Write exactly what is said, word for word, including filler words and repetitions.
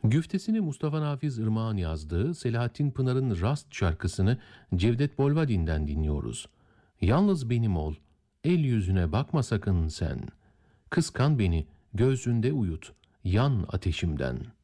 Güftesini Mustafa Nafiz Irmak'ın yazdığı Selahattin Pınar'ın Rast şarkısını Cevdet Bolvadin'den dinliyoruz. Yalnız benim ol, el yüzüne bakma sakın sen. Kıskan beni, göğsünde uyut, yan ateşimden.''